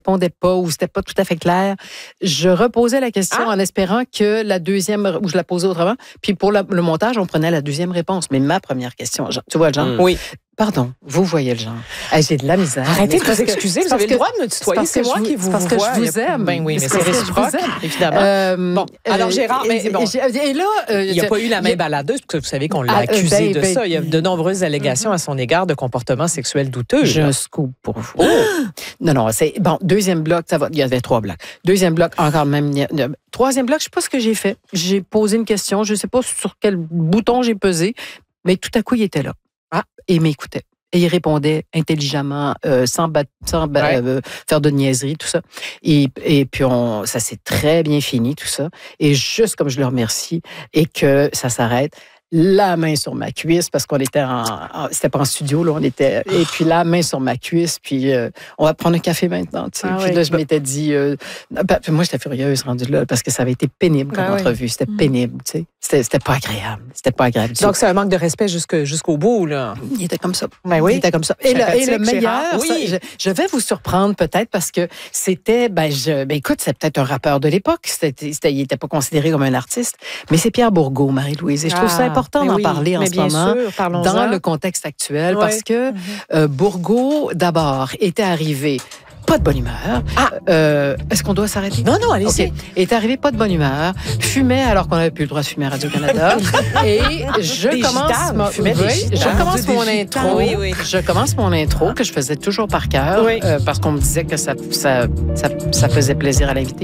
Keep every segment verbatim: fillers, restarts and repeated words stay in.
répondait pas ou c'était pas tout à fait clair, je reposais la question ah. en espérant que la deuxième, ou je la posais autrement, puis pour la, le montage, on prenait la deuxième réponse. Mais ma première question, genre, tu vois le genre? Mm. Oui. Pardon, vous voyez le genre. Hey, j'ai de la misère. Arrêtez de vous excuser, vous avez le droit de me tutoyer, c'est moi qui vous vois. Parce que je vous aime. Ben oui, mais c'est réciproque, évidemment. Euh, bon, alors Gérard, mais bon. Et là... Euh, il n'y a pas eu la main baladeuse, parce que vous savez qu'on l'a accusé ben, de ben, ça. Il y a de nombreuses allégations mm-hmm. à son égard de comportement sexuel douteux. J'ai un scoop pour vous. Oh. Non, non, c'est... Bon, deuxième bloc, ça va. Il y avait trois blocs. Deuxième bloc, encore même... Troisième bloc, je ne sais pas ce que j'ai fait. J'ai posé une question, je ne sais pas sur quel bouton j'ai pesé, mais tout à coup, il était là. Ah, et il m'écoutait. Et il répondait intelligemment, euh, sans, bat, sans bat, ouais. euh, faire de niaiserie, tout ça. Et, et puis, on, ça s'est très bien fini, tout ça. Et juste comme je le remercie et que ça s'arrête, la main sur ma cuisse, parce qu'on était en... en c'était pas en studio, là, on était... Et puis la main sur ma cuisse, puis euh, on va prendre un café maintenant, tu sais. Ah, puis oui. là, je m'étais dit... Euh, ben, moi, j'étais furieuse rendue là, parce que ça avait été pénible comme ah, entrevue. C'était oui. pénible, tu sais. C'était, c'était pas agréable. C'était pas agréable. Donc, c'est un manque de respect jusque, jusqu'au bout, là. Il était comme ça. Ben oui. Il était comme ça. Et, le, et le meilleur, oui. ça, je, je vais vous surprendre peut-être parce que c'était... Ben, je, ben écoute, c'est peut-être un rappeur de l'époque. C'était, c'était, il n'était pas considéré comme un artiste. Mais c'est Pierre Bourgault, Marie-Louise. Et je trouve ah. ça important important d'en oui, parler en ce moment sûr, dans le contexte actuel oui. parce que mm-hmm. euh, Bourgault, d'abord, était arrivé pas de bonne humeur. Ah. Euh, est-ce qu'on doit s'arrêter? Non, non, allez-y. Okay. Est arrivé pas de bonne humeur, fumait alors qu'on n'avait plus le droit de fumer à Radio-Canada. Et je des commence, mon, oui, je commence mon intro. Oui, oui. Je commence mon intro que je faisais toujours par cœur oui. euh, parce qu'on me disait que ça, ça, ça, ça faisait plaisir à l'invité.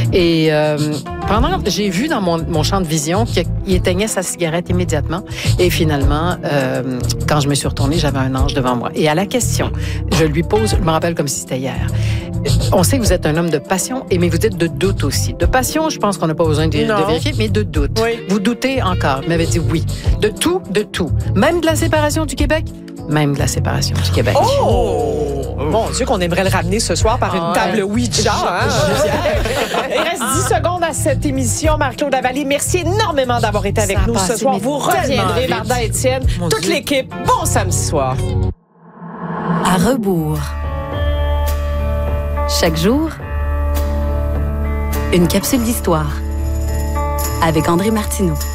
Et euh, pendant, j'ai vu dans mon, mon champ de vision qu'il éteignait sa cigarette immédiatement. Et finalement, euh, quand je me suis retournée, j'avais un ange devant moi. Et à la question, je lui pose, je me rappelle comme si c'était hier. On sait que vous êtes un homme de passion, et mais vous êtes de doute aussi. De passion, je pense qu'on n'a pas besoin de, de vérifier, mais de doute. Oui. Vous doutez encore. Il m'avait dit oui. De tout, de tout. Même de la séparation du Québec, même de la séparation du Québec. Oh! Mon Dieu, qu'on aimerait le ramener ce soir par une table ouais. Ouija. Hein? Il reste dix secondes à cette émission. Marc-Claude Lavallée, merci énormément d'avoir été avec Ça nous ce soir. Vous reviendrez, Varda Étienne, Mon toute Dieu. L'équipe. Bon samedi soir. À rebours. Chaque jour, une capsule d'histoire avec André Martineau.